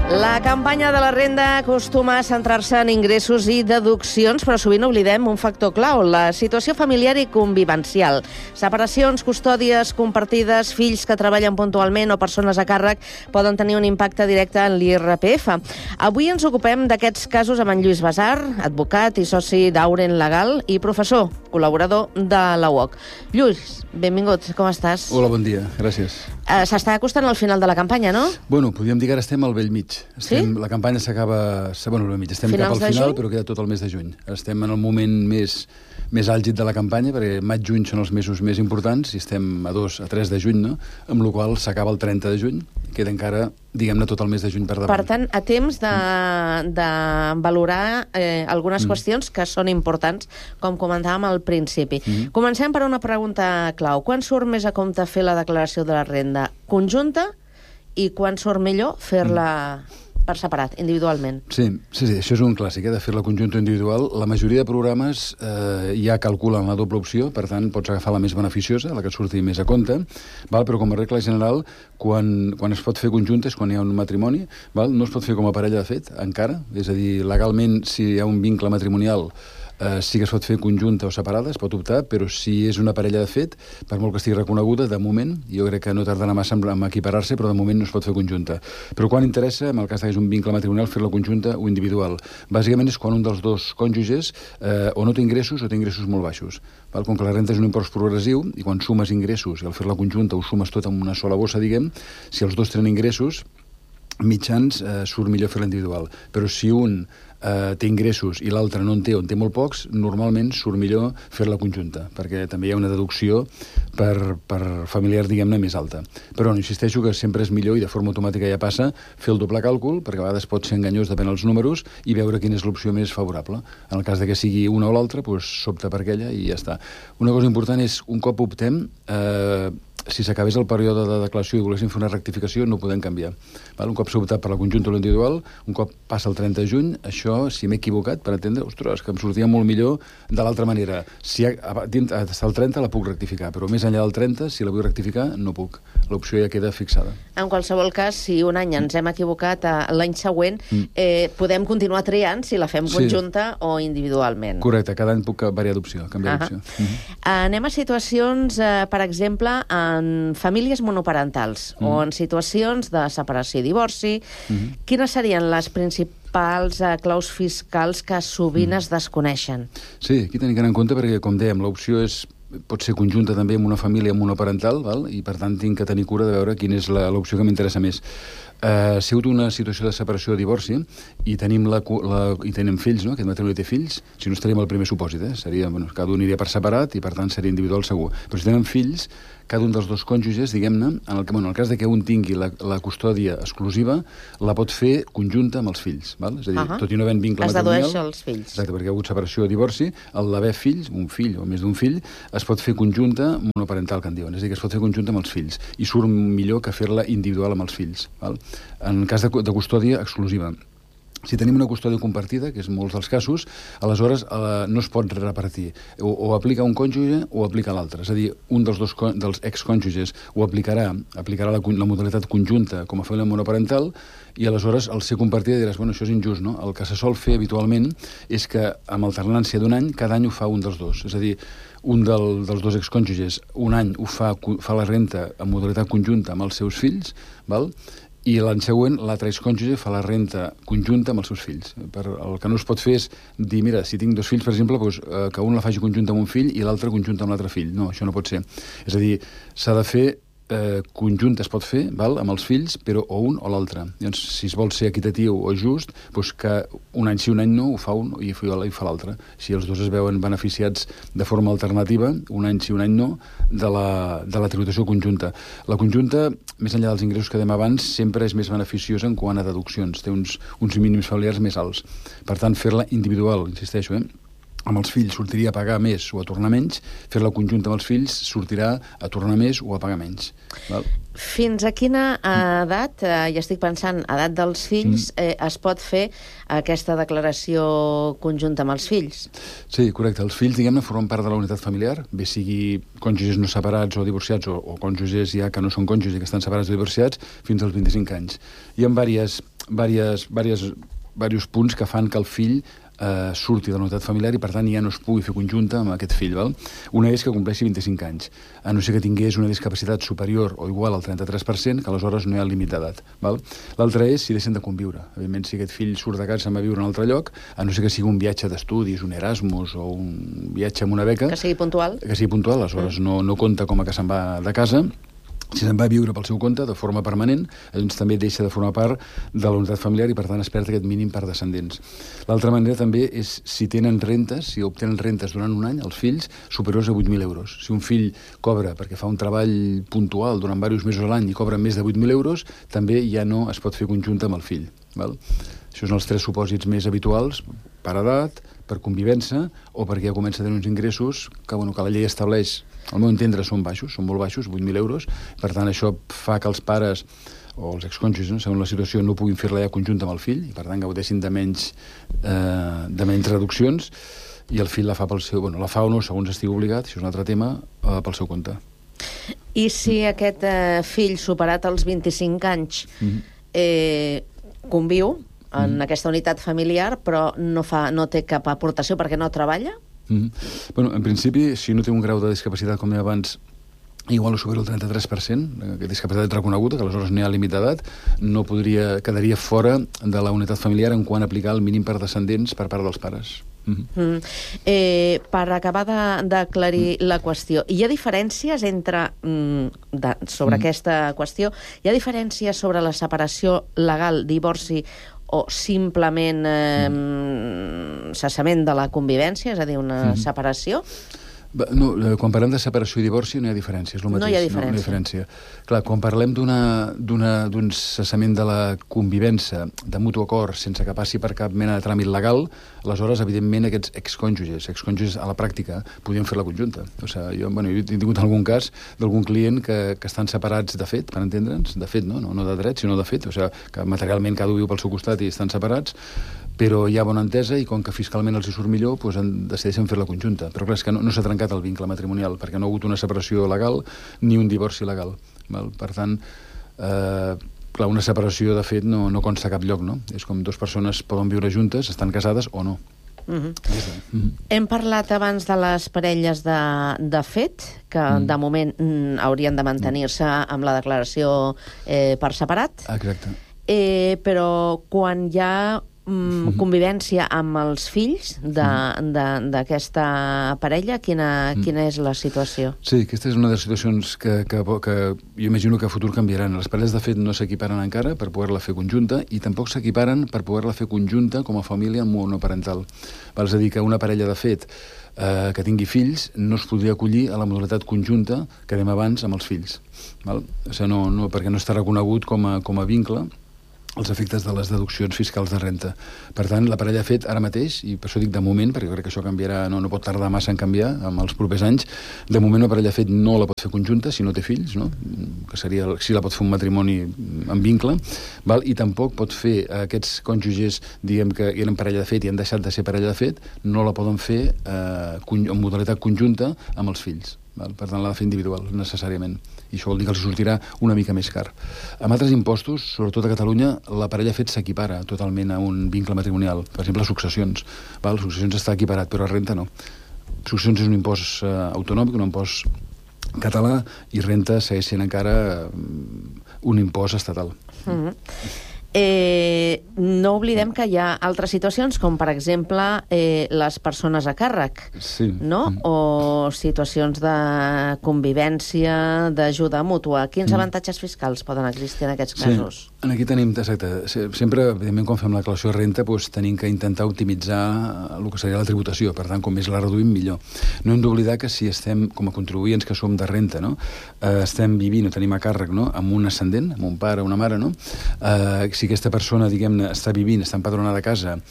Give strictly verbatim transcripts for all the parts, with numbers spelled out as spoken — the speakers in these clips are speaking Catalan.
La campanya de la renda acostuma a centrar-se en ingressos i deduccions, però sovint oblidem un factor clau, la situació familiar i convivencial. Separacions, custòdies compartides, fills que treballen puntualment o persones a càrrec poden tenir un impacte directe en l'I R P F. Avui ens ocupem d'aquests casos amb en Lluís Basar, advocat i soci d'Auren Legal i professor, col·laborador de la U O C. Lluís, benvingut, com estàs? Hola, bon dia, gràcies. Uh, S'està acostant al final de la campanya, no? Bueno, podríem dir que ara estem al bell mig. Estem, Sí? La campanya s'acaba... Bueno, al bell mig. Estem Finals cap al de final, juny? però queda tot el mes de juny. Estem en el moment més, més àlgid de la campanya, perquè maig-juny són els mesos més importants, i estem a dos, a tres de juny, no? Amb la qual cosa s'acaba el trenta de juny. Queda encara, diguem-ne, tot el mes de juny per davant. Per tant, a temps de, de valorar eh, algunes Mm. qüestions que són importants, com comentàvem al principi. Mm. Comencem per una pregunta clau. Quan surt més a compte fer la declaració de la renda conjunta i quan surt millor fer-la per separat, individualment? Sí, sí, sí, això és un clàssic, eh, de fer la conjunta individual. La majoria de programes eh, ja calculen la doble opció, per tant, pots agafar la més beneficiosa, la que et surti més a compte, val? Però com a regla general, quan, quan es pot fer conjunta és quan hi ha un matrimoni, val? No es pot fer com a parella de fet, encara, és a dir, legalment, si hi ha un vincle matrimonial, Uh, sí que es pot fer conjunta o separada, es pot optar, però si és una parella de fet, per molt que estigui reconeguda, de moment, jo crec que no tardarà massa en, en equiparar-se, però de moment no es pot fer conjunta. Però quan interessa, en el cas que és un vincle matrimonial, fer-la conjunta o individual. Bàsicament és quan un dels dos cònjuges eh, o no té ingressos o té ingressos molt baixos. Val? Com que la renta és un impost progressiu, i quan sumes ingressos i al fer-la conjunta ho sumes tot en una sola bossa, diguem, si els dos tenen ingressos, mitjans eh, surt millor fer-la individual. Però si un eh, té ingressos i l'altre no en té o en té molt pocs, normalment surt millor fer-la conjunta, perquè també hi ha una deducció per, per familiar, diguem-ne, més alta. Però no, insisteixo que sempre és millor, i de forma automàtica ja passa, fer el doble càlcul, perquè a vegades pot ser enganyós, depèn dels números, i veure quina és l'opció més favorable. En el cas de que sigui una o l'altra, doncs s'opta per aquella i ja està. Una cosa important és, un cop optem, eh, si s'acabés el període de declaració i volguéssim fer una rectificació, no ho podem canviar. Val? Un cop s'ha optat per la conjunta o l'individual, un cop passa el trenta de juny, això, si m'he equivocat, per entendre, ostres, que em sortia molt millor de l'altra manera. Si ha, fins al trenta la puc rectificar, però més enllà del trenta, si la vull rectificar, no puc. L'opció ja queda fixada. En qualsevol cas, si un any ens hem equivocat l'any següent, eh, podem continuar triant si la fem conjunta sí. o individualment. Correcte, cada any puc variar d'opció, canviar d'opció. Uh -huh. uh, anem a situacions, eh, per exemple, en famílies monoparentals mm. o en situacions de separació i divorci. Mm. Quines serien les principals eh, claus fiscals que sovint mm. es desconeixen? Sí, aquí tenim que anar en compte perquè, com dèiem, l'opció és pot ser conjunta també amb una família monoparental, val? I per tant tinc que tenir cura de veure quina és l'opció que m'interessa més. Uh, si hi ha una situació de separació o divorci i tenim, la, la, i tenim fills, no? Aquest matrimoni té fills, si no estaríem al primer supòsit, eh? Seria, bueno, cada un iria per separat i per tant seria individual segur. Però si tenen fills, cada un dels dos cònjuges, diguem-ne, en el, bueno, en el cas de que un tingui la, la custòdia exclusiva, la pot fer conjunta amb els fills, val? És a dir, uh -huh. tot i no havent vincle es matrimonial... dedueix als fills. Exacte, perquè hi ha hagut separació o divorci, el d'haver fills, un fill o més d'un fill, es pot fer conjunta monoparental, que en diuen, és a dir, que es pot fer conjunta amb els fills, i surt millor que fer-la individual amb els fills, val? En cas de, de custòdia exclusiva. Si tenim una custòdia compartida, que és molts dels casos, aleshores eh, no es pot repartir. O, o aplica un cònjuge o aplica l'altre. És a dir, un dels dos dels excònjuges ho aplicarà, aplicarà la, la modalitat conjunta com a família monoparental, i aleshores, al ser compartida, diràs, bueno, això és injust, no? El que se sol fer habitualment és que, amb alternància d'un any, cada any ho fa un dels dos. És a dir, un del, dels dos excònjuges un any ho fa, fa la renta en modalitat conjunta amb els seus fills, val? I l'any següent l'altre excònjuge fa la renta conjunta amb els seus fills. Per, el que no es pot fer és dir, mira, si tinc dos fills, per exemple, doncs, eh, que un la faci conjunta amb un fill i l'altre conjunta amb l'altre fill. No, això no pot ser. És a dir, s'ha de fer eh, conjunta, es pot fer, val, amb els fills, però o un o l'altre. Llavors, si es vol ser equitatiu o just, doncs que un any sí, un any no, ho fa un i fa l'altre. Si els dos es veuen beneficiats de forma alternativa, un any sí, un any no, de la, de la tributació conjunta. La conjunta, més enllà dels ingressos que dèiem abans, sempre és més beneficiosa en quant a deduccions. Té uns, uns mínims familiars més alts. Per tant, fer-la individual, insisteixo, eh? amb els fills sortiria a pagar més o a tornar menys, fer-la conjunta amb els fills sortirà a tornar més o a pagar menys. Val? Fins a quina edat, eh, ja estic pensant, edat dels fills, eh, es pot fer aquesta declaració conjunta amb els fills? Sí, correcte. Els fills, diguem-ne, formen part de la unitat familiar, bé sigui cònjuges no separats o divorciats, o, o cònjuges ja que no són cònjuges i que estan separats o divorciats, fins als vint-i-cinc anys. Hi ha diverses diversos, diversos, diversos punts que fan que el fill eh, surti de la unitat familiar i, per tant, ja no es pugui fer conjunta amb aquest fill. Val? Una és que compleixi vint-i-cinc anys, a no ser que tingués una discapacitat superior o igual al trenta-tres per cent, que aleshores no hi ha límit d'edat. L'altre és si deixen de conviure. Evidentment, si aquest fill surt de casa i se'n va a viure a un altre lloc, a no ser que sigui un viatge d'estudis, un Erasmus o un viatge amb una beca... Que sigui puntual. Que sigui puntual, aleshores mm. no, no compta com a que se'n va de casa. Si se'n va a viure pel seu compte, de forma permanent, doncs també deixa de formar part de la unitat familiar i, per tant, es perd aquest mínim per descendents. L'altra manera també és si tenen rentes, si obtenen rentes durant un any, els fills, superiors a vuit mil euros. Si un fill cobra perquè fa un treball puntual durant diversos mesos a l'any i cobra més de vuit mil euros, també ja no es pot fer conjunta amb el fill. Val? Això són els tres supòsits més habituals, per edat, per convivència o perquè ja comença a tenir uns ingressos que, bueno, que la llei estableix, al meu entendre, són baixos, són molt baixos, vuit mil euros. Per tant, això fa que els pares o els excònjuges, no, segons la situació, no puguin fer-la ja conjunta amb el fill i, per tant, gaudeixin de menys, eh, de menys reduccions i el fill la fa pel seu... Bueno, la fa o no, segons estigui obligat, això és un altre tema, eh, pel seu compte. I si aquest eh, fill, superat els vint-i-cinc anys, mm-hmm. eh, conviu en mm. aquesta unitat familiar, però no, fa, no té cap aportació perquè no treballa? Mm-hmm. Bueno, en principi, si no té un grau de discapacitat, com deia abans, igual ho supera el trenta-tres per cent, que discapacitat reconeguda, que aleshores no hi ha límit d'edat, no podria, quedaria fora de la unitat familiar en quant a aplicar el mínim per descendents per part dels pares. Mm-hmm. Mm. Eh, per acabar d'aclarir mm. la qüestió, hi ha diferències entre mm, de, sobre mm. aquesta qüestió, hi ha diferències sobre la separació legal, divorci o simplement eh, mm. cessament de la convivència, és a dir, una mm. separació? No, quan parlem de separació i divorci no hi ha diferència, és el mateix. No hi ha diferència. No, no hi ha diferència. Clar, quan parlem d'un cessament de la convivència de mutu acord sense que passi per cap mena de tràmit legal, aleshores, evidentment, aquests excònjuges, excònjuges a la pràctica, podien fer la conjunta. O sigui, jo, bueno, jo he tingut algun cas d'algun client que, que estan separats de fet, per entendre'ns, de fet, no? no? No de dret, sinó de fet, o sigui, que materialment cada un viu pel seu costat i estan separats, però hi ha bona entesa i com que fiscalment els hi surt millor, doncs decideixen fer la conjunta. Però clar, és que no, no s'ha trencat el vincle matrimonial, perquè no ha hagut una separació legal ni un divorci legal. Val? Per tant, eh, clar, una separació, de fet, no, no consta a cap lloc, no? És com dues persones poden viure juntes, estan casades o no. Uh-huh. Uh-huh. Hem parlat abans de les parelles de, de fet, que mm. de moment mm, haurien de mantenir-se amb la declaració eh, per separat. Exacte. Eh, però quan hi ha mm, convivència amb els fills d'aquesta parella, quina, mm. quina és la situació? Sí, aquesta és una de les situacions que, que, que jo imagino que a futur canviaran. Les parelles, de fet, no s'equiparen encara per poder-la fer conjunta i tampoc s'equiparen per poder-la fer conjunta com a família monoparental. És a dir, que una parella, de fet, eh, que tingui fills no es podria acollir a la modalitat conjunta que dèiem abans amb els fills. Val? O sigui, no, no, perquè no està reconegut com a, com a vincle els efectes de les deduccions fiscals de renta. Per tant, la parella ha fet ara mateix, i per això dic de moment, perquè crec que això canviarà, no, no pot tardar massa en canviar amb els propers anys, de moment la parella ha fet no la pot fer conjunta si no té fills, no? Que seria, si la pot fer un matrimoni en vincle, val? I tampoc pot fer aquests cònjuges, diguem que eren parella de fet i han deixat de ser parella de fet, no la poden fer eh, en modalitat conjunta amb els fills. Val? Per tant, l'ha de fer individual, necessàriament. I això vol dir que els sortirà una mica més car. Amb altres impostos, sobretot a Catalunya, la parella fet s'equipara totalment a un vincle matrimonial. Per exemple, successions. Val? Successions està equiparat, però renta no. Successions és un impost eh, autonòmic, un impost català, i renta segueix sent encara eh, un impost estatal. Mm-hmm. Eh, no oblidem que hi ha altres situacions, com per exemple eh, les persones a càrrec, sí. no? O situacions de convivència, d'ajuda mútua. Quins mm. avantatges fiscals poden existir en aquests casos? Sí. Aquí tenim, exacte, sempre, evidentment, quan fem la declaració de renta, doncs, tenim que intentar optimitzar el que seria la tributació. Per tant, com més la reduïm, millor. No hem d'oblidar que si estem, com a contribuents que som de renta, no? eh, estem vivint o tenim a càrrec, no? Amb un ascendent, amb un pare o una mare, no? Eh, si aquesta persona, diguem-ne, està vivint, està empadronada a casa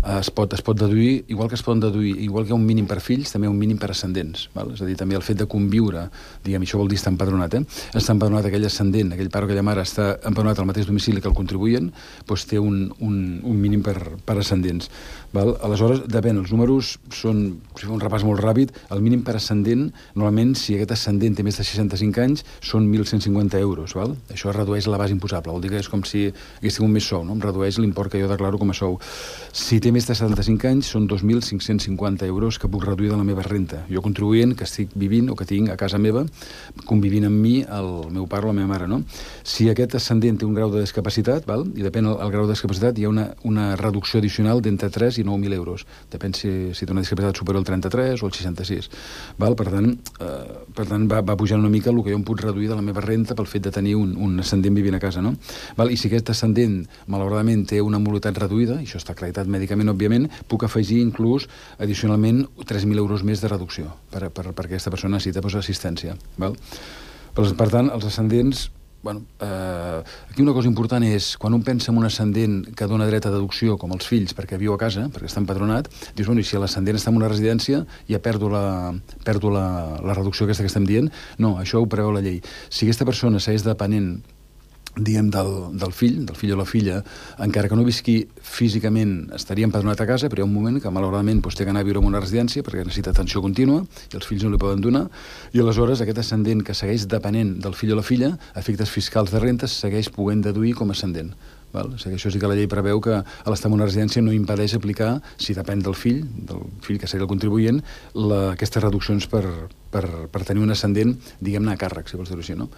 es pot, es pot deduir, igual que es poden deduir, igual que hi ha un mínim per fills, també hi ha un mínim per ascendents. Val? És a dir, també el fet de conviure, diguem, això vol dir estar empadronat, eh? Està empadronat aquell ascendent, aquell pare o aquella mare està empadronat al mateix domicili que el contribuent, doncs té un, un, un mínim per, per ascendents. Val? Aleshores, depèn, els números són, si fa un repàs molt ràpid, el mínim per ascendent, normalment, si aquest ascendent té més de seixanta-cinc anys, són mil cent cinquanta euros. Val? Això redueix la base imposable, vol dir que és com si hagués tingut més sou, no? Em redueix l'import que jo declaro com a sou. Si té més de setanta-cinc anys, són dos mil cinc-cents cinquanta euros que puc reduir de la meva renta. Jo contribuent, que estic vivint o que tinc a casa meva, convivint amb mi, el meu pare o la meva mare, no? Si aquest ascendent té un grau de discapacitat, val? I depèn del grau de discapacitat, hi ha una, una reducció addicional d'entre tres i nou mil euros. Depèn si, si té una discapacitat superior al trenta-tres o al seixanta-sis. Val? Per tant, eh, per tant va, va pujant una mica el que jo em puc reduir de la meva renta pel fet de tenir un, un ascendent vivint a casa, no? Val? I si aquest ascendent, malauradament, té una mobilitat reduïda, i això està acreditat mèdicament, òbviament, puc afegir inclús addicionalment tres mil euros més de reducció per, per, per aquesta persona necessita pues, assistència. Val? Per, per tant, els ascendents... Bueno, eh, aquí una cosa important és, quan un pensa en un ascendent que dona dret a deducció, com els fills, perquè viu a casa, perquè està empadronat, dius, bueno, i si l'ascendent està en una residència, ja perdo la, perdo la, la reducció aquesta que estem dient? No, això ho preveu la llei. Si aquesta persona segueix depenent diguem, del, del fill, del fill o la filla, encara que no visqui físicament, estaria empadronat a casa, però hi ha un moment que malauradament doncs, té que anar a viure en una residència perquè necessita atenció contínua i els fills no li poden donar, i aleshores aquest ascendent que segueix depenent del fill o la filla, a efectes fiscals de rentes, segueix podent deduir com a ascendent. Val? O sigui, això sí que la llei preveu que a l'estar en una residència no impedeix aplicar, si depèn del fill, del fill que seria el contribuent, la, aquestes reduccions per, per, per tenir un ascendent, diguem-ne, a càrrec, si vols dir-ho així, no?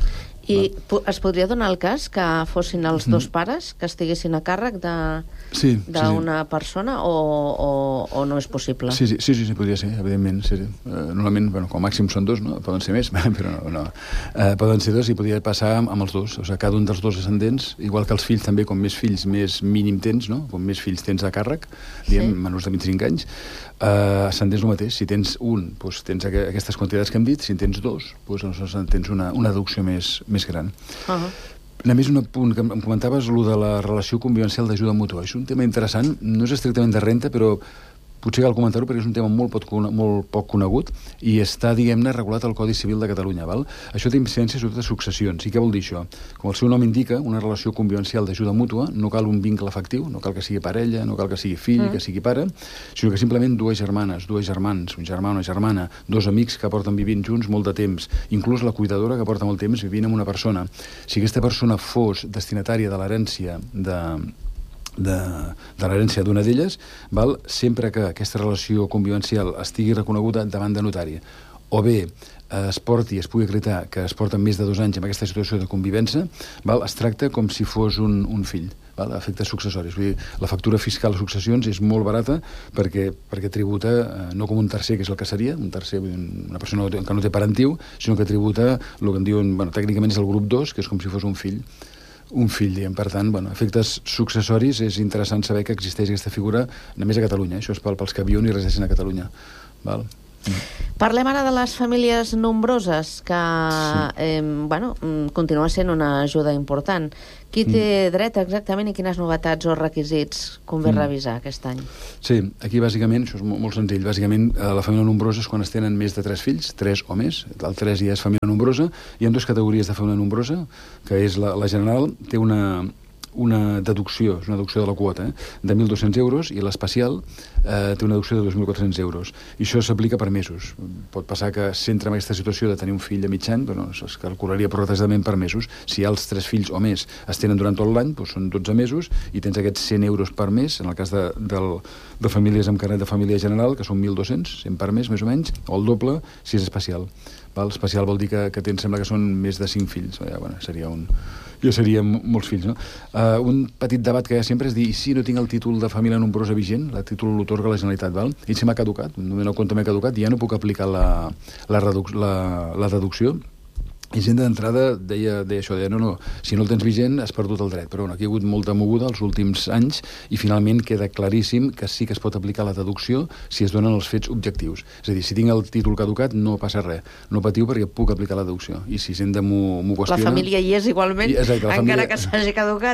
I es podria donar el cas que fossin els dos pares que estiguessin a càrrec d'una sí, sí, sí. persona o, o, o no és possible? Sí, sí, sí, sí, sí podria ser, evidentment. Sí, sí. Uh, normalment, bueno, com a màxim són dos, no? Poden ser més, però no. no. Uh, poden ser dos i podria passar amb, amb els dos. O sigui, cada un dels dos ascendents, igual que els fills també, com més fills, més mínim tens, no? Com més fills tens a càrrec, diguem, sí. menors de vint-i-cinc anys, uh, ascendents el mateix. Si tens un, doncs tens aqu aquestes quantitats que hem dit, si en tens dos, doncs tens una, una deducció més, més gran. Uh -huh. A més, un punt que em comentaves, el de la relació convivencial d'ajuda mútua. És un tema interessant, no és estrictament de renta, però potser cal comentar-ho perquè és un tema molt poc, molt poc conegut i està, diguem-ne, regulat al Codi Civil de Catalunya. Val? Això té incidència sobre successions. I què vol dir això? Com el seu nom indica, una relació convivencial d'ajuda mútua, no cal un vincle efectiu, no cal que sigui parella, no cal que sigui fill, mm. que sigui pare, sinó que simplement dues germanes, dues germans, un germà, una germana, dos amics que porten vivint junts molt de temps, inclús la cuidadora que porta molt temps vivint amb una persona. Si aquesta persona fos destinatària de l'herència de... de, de l'herència d'una d'elles, val, sempre que aquesta relació convivencial estigui reconeguda davant de notari, o bé es porti, es pugui acreditar que es porten més de dos anys en aquesta situació de convivència, val, es tracta com si fos un, un fill, val, a efectes successoris. Vull dir, la factura fiscal a successions és molt barata perquè, perquè tributa eh, no com un tercer, que és el que seria, un tercer, vull dir, una persona que no té parentiu, sinó que tributa el que en diuen, bueno, tècnicament és el grup dos, que és com si fos un fill. Un fill, diguem. Per tant, bueno, efectes successoris, és interessant saber que existeix aquesta figura només a Catalunya. Això és pels que viuen i resideixen a Catalunya. Val? Mm. Parlem ara de les famílies nombroses, que sí. eh, bueno, continua sent una ajuda important. Qui té mm. dret exactament i quines novetats o requisits convé mm. revisar aquest any? Sí, aquí bàsicament, això és molt, molt senzill, bàsicament la família nombrosa és quan es tenen més de tres fills, tres o més, el tres ja és família nombrosa. Hi ha dues categories de família nombrosa, que és la, la general, té una... una deducció, és una deducció de la quota, eh, de mil dos-cents euros, i l'especial eh, té una deducció de dos mil quatre-cents euros. I això s'aplica per mesos. Pot passar que s'entra en aquesta situació de tenir un fill a mig any, però es calcularia progressivament per mesos. Si els tres fills o més es tenen durant tot l'any, doncs són dotze mesos, i tens aquests cent euros per mes, en el cas de, del, de famílies amb carnet de família general, que són mil dos-cents, cent per mes, més o menys, o el doble si és especial. Val? Especial vol dir que, que tens, sembla que són més de cinc fills. Ja, bueno, seria un... Jo seria molts fills, no? Uh, un petit debat que hi ha sempre és dir, i si no tinc el títol de família nombrosa vigent, el títol l'otorga la Generalitat, val? I si m'ha caducat, no m'he compte m'he caducat, i ja no puc aplicar la, la, reduc la, la deducció. I gent d'entrada deia, deia això, deia, no, no, si no el tens vigent has perdut el dret. Però bueno, aquí hi ha hagut molta moguda els últims anys i finalment queda claríssim que sí que es pot aplicar la deducció si es donen els fets objectius. És a dir, si tinc el títol caducat no passa res. No patiu perquè puc aplicar la deducció. I si gent de m'ho qüestiona... La família hi és igualment, I, exacte, encara família... que s'hagi caducat.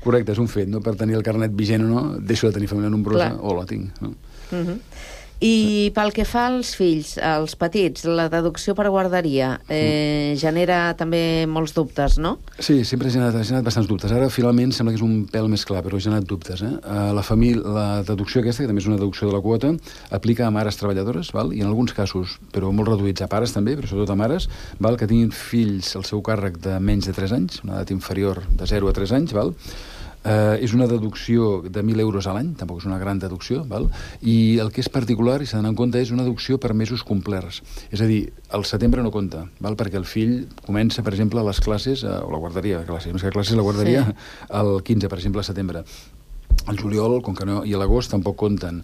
Correcte, és un fet, no? Per tenir el carnet vigent o no, deixo de tenir família nombrosa Clar. o la tinc, no? Uh-huh. I pel que fa als fills, als petits, la deducció per guarderia eh, genera també molts dubtes, no? Sí, sempre ha generat, ha generat bastants dubtes. Ara, finalment, sembla que és un pèl més clar, però ha generat dubtes. Eh? La, família, la deducció aquesta, que també és una deducció de la quota, aplica a mares treballadores, val? I en alguns casos, però molt reduïts a pares també, però sobretot a mares, val? Que tinguin fills al seu càrrec de menys de tres anys, una edat inferior de zero a tres anys, val? Uh, és una deducció de mil euros a l'any, tampoc és una gran deducció, val? I el que és particular, i s'ha d'anar en compte, és una deducció per mesos complerts. És a dir, el setembre no compta, val? Perquè el fill comença, per exemple, les classes, uh, o la guarderia, classes, més que classes, la guarderia, sí. El quinze, per exemple, de setembre. El juliol, com que no, i l'agost tampoc compten.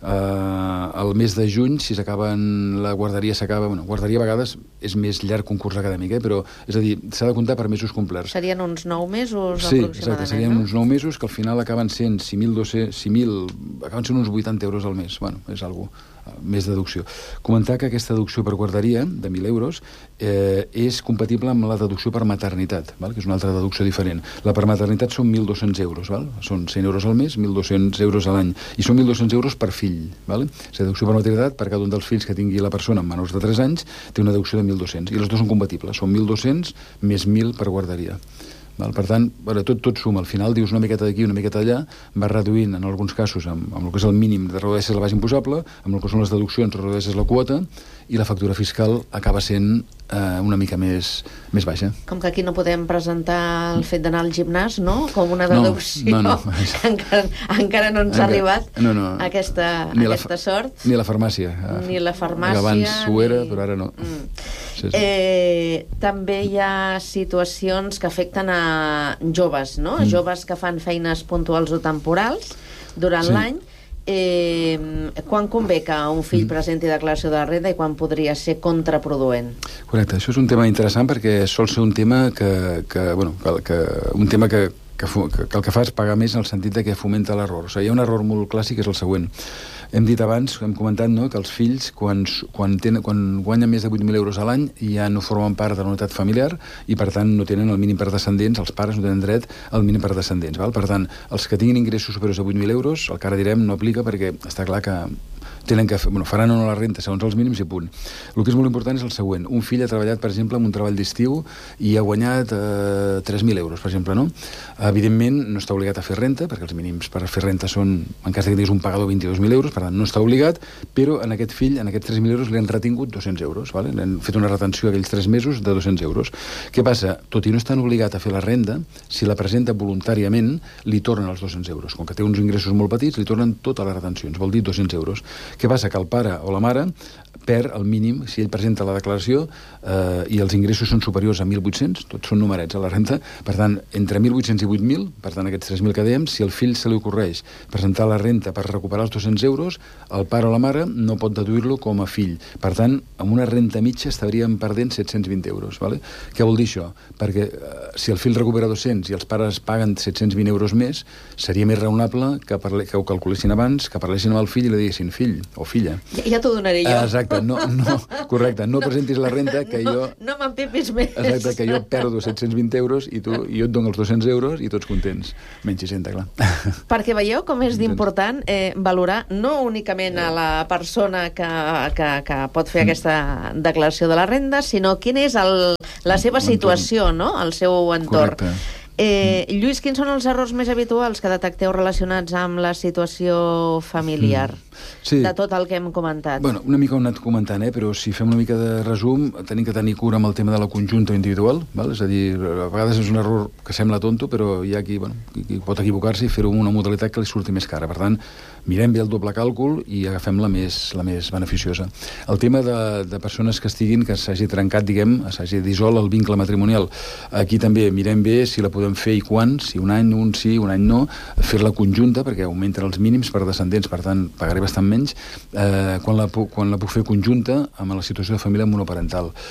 Uh, el mes de juny, si s'acaben, la guarderia s'acaba... Bueno, guarderia a vegades és més llarg que un curs acadèmic, eh? Però, és a dir, s'ha de comptar per mesos complerts. Serien uns nou mesos, sí, aproximadament, exacte, serien no? uns nou mesos que al final acaben sent sis mil dos-cents, sis mil, acaben sent uns vuitanta euros al mes. Bueno, és algo més deducció. Comentar que aquesta deducció per guarderia, de mil euros, eh, és compatible amb la deducció per maternitat, val? Que és una altra deducció diferent. La per maternitat són mil dos-cents euros, val? Són cent euros al mes, mil dos-cents euros a l'any, i són mil dos-cents euros per fill. Val? La deducció per maternitat, per cada un dels fills que tingui la persona amb menors de tres anys, té una deducció de mil dos-cents, i les dues són compatibles, són mil dos-cents més mil per guarderia. Val? Per tant, bueno, tot, tot suma. Al final dius una miqueta d'aquí, una miqueta d'allà, vas reduint en alguns casos amb, amb el que és el mínim de redueixes la base imposable, amb el que són les deduccions redueixes la quota, i la factura fiscal acaba sent eh, una mica més, més baixa. Com que aquí no podem presentar el fet d'anar al gimnàs, no? Com una deducció. No, no, no. encara, encara no ens ha arribat no, no. aquesta, ni aquesta la, sort. Ni la farmàcia. Ni la farmàcia. Abans ho era, ni... però ara no. Mm. Sí, sí. Eh, també hi ha situacions que afecten a joves, no? Mm. Joves que fan feines puntuals o temporals durant sí. l'any. Eh, quan convé que un fill presenti declaració de la renda i quan podria ser contraproduent? Correcte, això és un tema interessant perquè sol ser un tema que, que, bueno, que, que un tema que, que, que, que el que fa és pagar més en el sentit de que fomenta l'error. O sigui, hi ha un error molt clàssic, que és el següent. Hem dit abans, hem comentat, no?, que els fills, quan, quan, tenen, quan guanyen més de vuit mil euros a l'any, ja no formen part de la unitat familiar i, per tant, no tenen el mínim per descendents, els pares no tenen dret al mínim per descendents. Val? Per tant, els que tinguin ingressos superiors a vuit mil euros, el que ara direm no aplica perquè està clar que tenen que fer, bueno, faran o no la renta segons els mínims i punt. El que és molt important és el següent. Un fill ha treballat, per exemple, en un treball d'estiu i ha guanyat eh, tres mil euros, per exemple, no? Evidentment, no està obligat a fer renta, perquè els mínims per fer renta són, en cas que tinguis un pagador, vint-i-dos mil euros, per tant, no està obligat, però en aquest fill, en aquests tres mil euros, li han retingut dos-cents euros, vale? Li han fet una retenció aquells tres mesos de dos-cents euros. Què passa? Tot i no estan obligat a fer la renda, si la presenta voluntàriament, li tornen els dos-cents euros. Com que té uns ingressos molt petits, li tornen totes les retencions, vol dir dos-cents euros. Què passa? Que el pare o la mare perd el mínim si ell presenta la declaració eh, i els ingressos són superiors a mil vuit-cents, tots són numerets a la renta, per tant, entre mil vuit-cents i vuit mil, per tant, aquests tres mil que dèiem, si el fill se li ocorreix presentar la renta per recuperar els dos-cents euros, el pare o la mare no pot deduir-lo com a fill. Per tant, amb una renta mitja estaríem perdent set-cents vint euros. Vale? Què vol dir això? Perquè eh, si el fill recupera dos-cents i els pares paguen set-cents vint euros més, seria més raonable que, parle, que ho calculessin abans, que parlessin amb el fill i li diguessin fill o filla. Ja, ja t'ho donaré jo. Exacte, no, no, correcte, no, no presentis la renta que no, jo... No m'empepis més. Exacte, que jo perdo set-cents vint euros i, tu, i jo et dono els dos-cents euros i tots contents. Menys seixanta, clar. Perquè veieu com és d'important eh, valorar no únicament a la persona que, que, que pot fer aquesta declaració de la renda, sinó quina és el, la seva situació, no?, el seu entorn. Correcte. Eh, Lluís, quins són els errors més habituals que detecteu relacionats amb la situació familiar? Mm. Sí. De tot el que hem comentat. Bueno, una mica ho hem anat comentant, eh? Però si fem una mica de resum, tenim que tenir cura amb el tema de la conjunta individual, val? És a dir, a vegades és un error que sembla tonto, però hi ha qui, bueno, qui, qui pot equivocar-se i fer-ho amb una modalitat que li surti més cara. Per tant, mirem bé el doble càlcul i agafem la més, la més beneficiosa. El tema de, de persones que estiguin, que s'hagi trencat, diguem, s'hagi dissolt el vincle matrimonial. Aquí també mirem bé si la podem fer i quan, si un any un sí, un any no, fer-la conjunta, perquè augmenten els mínims per descendents, per tant, pagaré bastant menys, eh, quan, la, quan la puc fer conjunta amb la situació de família monoparental.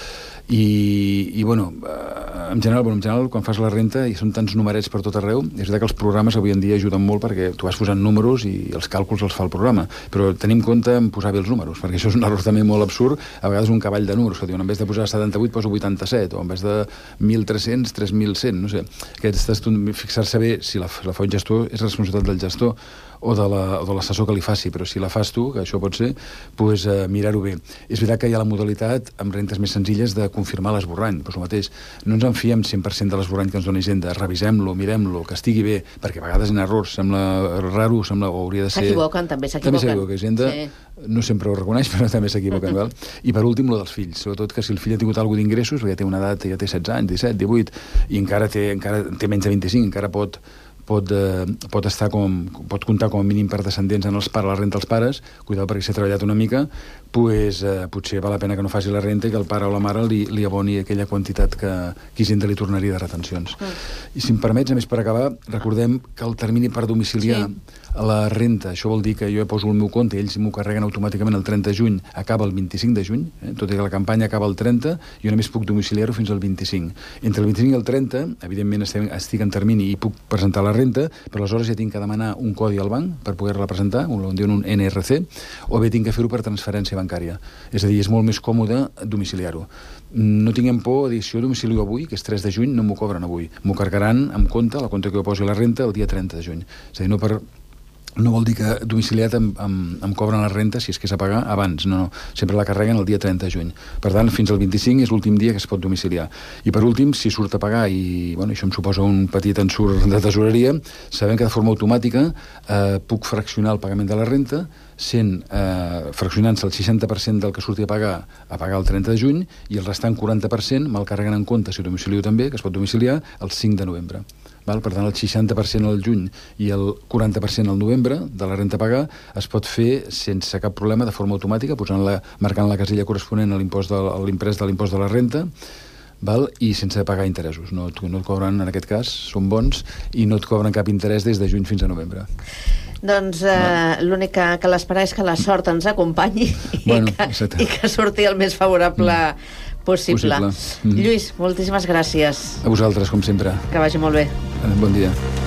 I, i bueno, en general, bueno, en general, quan fas la renta i són tants numerets per tot arreu, és veritat que els programes avui en dia ajuden molt perquè tu vas posant números i els càlculs els fa el programa, però tenim en compte en posar bé els números, perquè això és un error també molt absurd, a vegades un cavall de números, que diuen, en vez de posar setanta-vuit poso vuitanta-set, o en vez de mil tres-cents, tres mil cent, no sé. Aquest, fixar-se bé si la, la fa un gestor és responsabilitat del gestor o de l'assessor que li faci, però si la fas tu, que això pot ser, doncs eh, mirar-ho bé. És veritat que hi ha la modalitat, amb rentes més senzilles, de confirmar l'esborrany, doncs el mateix. No ens en fiem cent per cent de l'esborrany que ens dona Hisenda, revisem-lo, mirem-lo, que estigui bé, perquè a vegades en errors, sembla raro, sembla, o hauria de ser... S'equivoquen, també s'equivoquen. També s'equivoca, Hisenda sí. No sempre ho reconeix, però també s'equivoquen, val? I per últim, lo dels fills, sobretot que si el fill ha tingut alguna d'ingressos, perquè té una edat, ja té setze anys, disset, divuit, i encara té, encara té menys de vint-i-cinc, encara pot... Pot, eh, pot, estar com, pot comptar com a mínim per descendents en els pares, la renta als pares, cuidado perquè s'ha treballat una mica, pues, eh, potser val la pena que no faci la renta i que el pare o la mare li, li aboni aquella quantitat que, que Hisenda li tornaria de retencions. Mm. I si em permets, a més per acabar, recordem que el termini per domiciliar sí. la renta, això vol dir que jo poso el meu compte i ells m'ho carreguen automàticament el trenta de juny, acaba el vint-i-cinc de juny, eh? Tot i que la campanya acaba el trenta, jo només puc domiciliar-ho fins al vint-i-cinc. Entre el vint-i-cinc i el trenta, evidentment estic en termini i puc presentar la renta, però aleshores ja tinc que demanar un codi al banc per poder-la presentar, on diuen un N R C, o bé tinc que fer-ho per transferència bancària. És a dir, és molt més còmode domiciliar-ho. No tinguem por a dir, si jo domicilio avui, que és tres de juny, no m'ho cobren avui. M'ho carregaran amb compte, la compte que jo posi la renta, el dia trenta de juny. És a dir, no per... No vol dir que domiciliat em, em, em cobren la renta, si és que és a pagar, abans. No, no. Sempre la carreguen el dia trenta de juny. Per tant, fins al vint-i-cinc és l'últim dia que es pot domiciliar. I per últim, si surt a pagar, i bueno, això em suposa un petit ensurt de tesoreria, sabem que de forma automàtica eh, puc fraccionar el pagament de la renta, sent eh, fraccionant-se el seixanta per cent del que surti a pagar a pagar el trenta de juny, i el restant quaranta per cent me'l carreguen en compte, si ho domicilio també, que es pot domiciliar, el cinc de novembre. Val? Per tant, el seixanta per cent al juny i el quaranta per cent al novembre de la renta a pagar es pot fer sense cap problema, de forma automàtica, posant la, marcant la casella corresponent a l'impost de, a l'imprès de l'impost de la renta, val? I sense pagar interessos. No, no et cobren, en aquest cas, són bons, i no et cobren cap interès des de juny fins a novembre. Doncs eh, l'únic que cal esperar és que la sort ens acompanyi bueno, i, que, i que surti el més favorable mm. possible. possible. Mm. Lluís, moltíssimes gràcies. A vosaltres, com sempre. Que vagi molt bé. Bon dia.